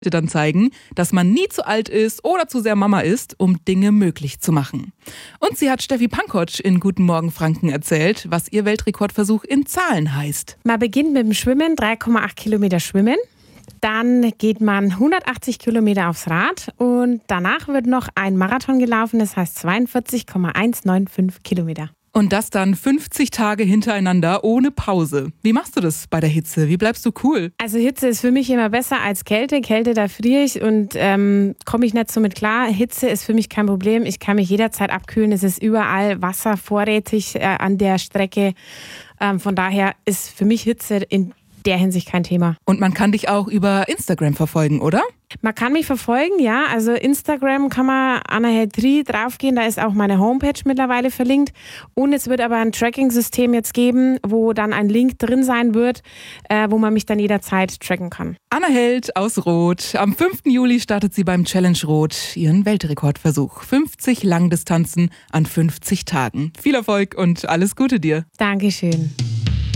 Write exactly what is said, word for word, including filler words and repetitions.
dann zeigen, dass man nie zu alt ist oder zu sehr Mama ist, um Dinge möglich zu machen. Und sie hat Steffi Pankotsch in Guten Morgen Franken erzählt, was ihr Weltrekordversuch in Zahlen heißt. Man beginnt mit dem Schwimmen, drei Komma acht Kilometer schwimmen. Dann geht man hundertachtzig Kilometer aufs Rad und danach wird noch ein Marathon gelaufen, das heißt zweiundvierzig Komma hundertfünfundneunzig Kilometer. Und das dann fünfzig Tage hintereinander ohne Pause. Wie machst du das bei der Hitze? Wie bleibst du cool? Also Hitze ist für mich immer besser als Kälte. Kälte, da friere ich und ähm, komme ich nicht so mit klar. Hitze ist für mich kein Problem. Ich kann mich jederzeit abkühlen. Es ist überall Wasser vorrätig äh, an der Strecke. Ähm, von daher ist für mich Hitze in der Hinsicht kein Thema. Und man kann dich auch über Instagram verfolgen, oder? Man kann mich verfolgen, ja. Also Instagram kann man Anna Hedry draufgehen, da ist auch meine Homepage mittlerweile verlinkt. Und es wird aber ein Tracking-System jetzt geben, wo dann ein Link drin sein wird, äh, wo man mich dann jederzeit tracken kann. Anna Held aus Rot. Am fünften Juli startet sie beim Challenge Rot ihren Weltrekordversuch. fünfzig Langdistanzen an fünfzig Tagen. Viel Erfolg und alles Gute dir. Dankeschön.